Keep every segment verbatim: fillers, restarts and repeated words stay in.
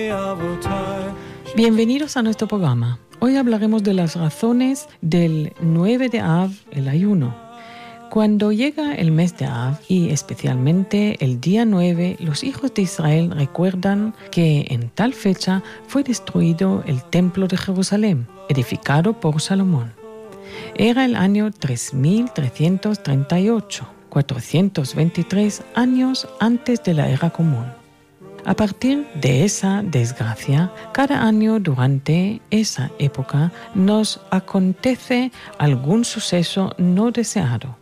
Bienvenidos a nuestro programa. Hoy hablaremos de las razones del nueve de Av, el ayuno. Cuando llega el mes de Av y especialmente el día nueve, los hijos de Israel recuerdan que en tal fecha fue destruido el templo de Jerusalén, edificado por Salomón. Era el año tres mil trescientos treinta y ocho, cuatrocientos veintitrés años antes de la era común. A partir de esa desgracia, cada año durante esa época nos acontece algún suceso no deseado.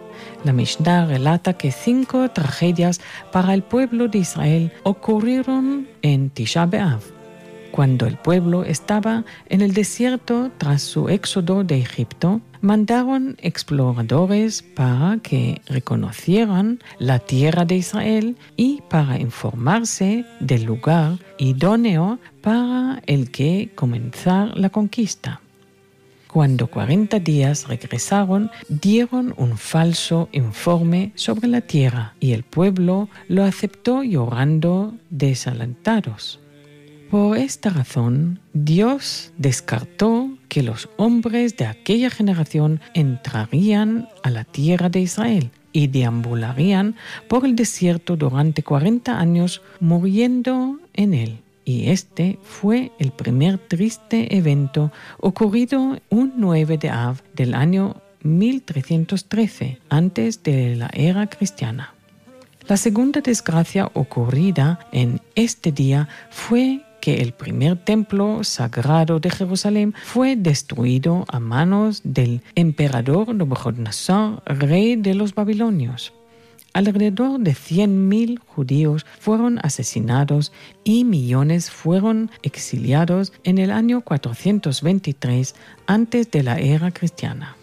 La Mishnah relata que cinco tragedias para el pueblo de Israel ocurrieron en Tisha B'Av, cuando el pueblo estaba en el desierto tras su éxodo de Egipto. Mandaron exploradores para que reconocieran la tierra de Israel y para informarse del lugar idóneo para el que comenzar la conquista. Cuando cuarenta días regresaron, dieron un falso informe sobre la tierra y el pueblo lo aceptó llorando desalentados. Por esta razón, Dios descartó que los hombres de aquella generación entrarían a la tierra de Israel y deambularían por el desierto durante cuarenta años, muriendo en él. Y este fue el primer triste evento ocurrido un nueve de Av del año mil trescientos trece, antes de la era cristiana. La segunda desgracia ocurrida en este día fue que el primer templo sagrado de Jerusalén fue destruido a manos del emperador Nabucodonosor, rey de los babilonios. Alrededor de cien mil judíos fueron asesinados y millones fueron exiliados en el año cuatrocientos veintitrés antes de la era cristiana.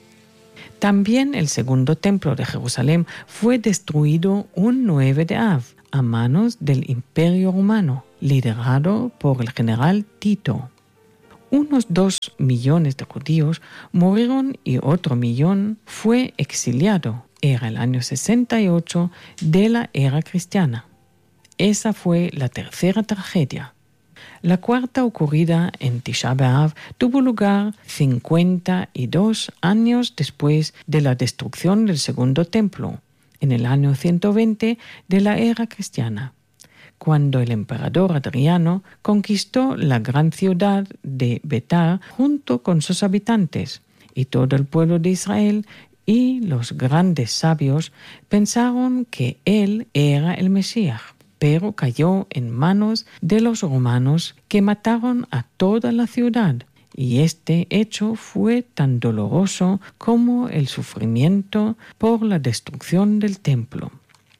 También el segundo templo de Jerusalén fue destruido un nueve de Av a manos del Imperio Romano, liderado por el general Tito. Unos dos millones de judíos murieron y otro millón fue exiliado. Era el año sesenta y ocho de la era cristiana. Esa fue la tercera tragedia. La cuarta, ocurrida en Tisha B'Av, tuvo lugar cincuenta y dos años después de la destrucción del segundo templo, en el año ciento veinte de la era cristiana, cuando el emperador Adriano conquistó la gran ciudad de Betar junto con sus habitantes, y todo el pueblo de Israel y los grandes sabios pensaron que él era el Mesías, pero cayó en manos de los romanos, que mataron a toda la ciudad, y este hecho fue tan doloroso como el sufrimiento por la destrucción del templo.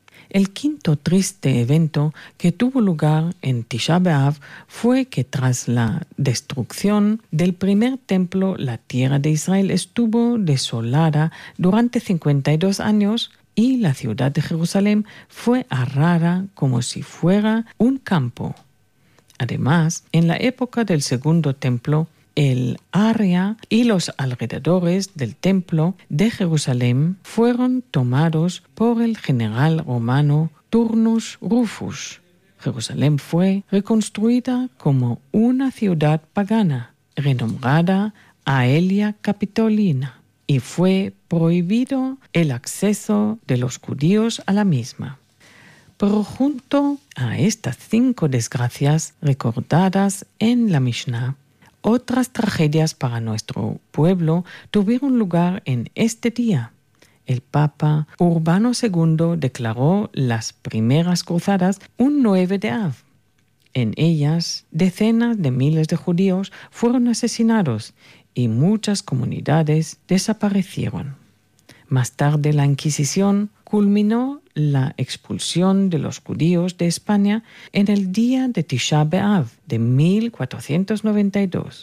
El quinto triste evento que tuvo lugar en Tisha B'Av fue que tras la destrucción del primer templo, la tierra de Israel estuvo desolada durante cincuenta y dos años y la ciudad de Jerusalén fue arada como si fuera un campo. Además, en la época del segundo templo, el área y los alrededores del templo de Jerusalén fueron tomados por el general romano Turnus Rufus. Jerusalén fue reconstruida como una ciudad pagana, renombrada Aelia Capitolina, y fue prohibido el acceso de los judíos a la misma. Pero junto a estas cinco desgracias recordadas en la Mishnah, otras tragedias para nuestro pueblo tuvieron lugar en este día. El Papa Urbano segundo declaró las primeras cruzadas un nueve de Av. En ellas, decenas de miles de judíos fueron asesinados y muchas comunidades desaparecieron. Más tarde, la Inquisición culminó la expulsión de los judíos de España en el día de Tisha B'Av de mil cuatrocientos noventa y dos.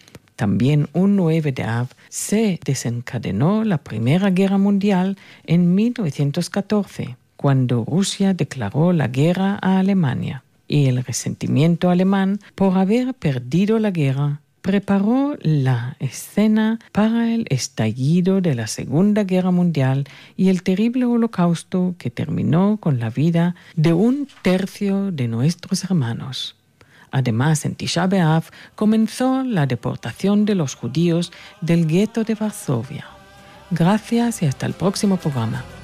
También un nueve de Av se desencadenó la Primera Guerra Mundial en mil novecientos catorce, cuando Rusia declaró la guerra a Alemania, y el resentimiento alemán por haber perdido la guerra preparó la escena para el estallido de la Segunda Guerra Mundial y el terrible holocausto que terminó con la vida de un tercio de nuestros hermanos. Además, en Tisha B'Av comenzó la deportación de los judíos del gueto de Varsovia. Gracias y hasta el próximo programa.